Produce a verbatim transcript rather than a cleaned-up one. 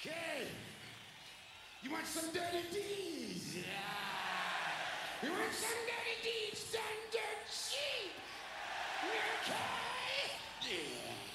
Okay. You want some dirty deeds? Yeah. You want some dirty deeds done dirt cheap? Okay. Yeah.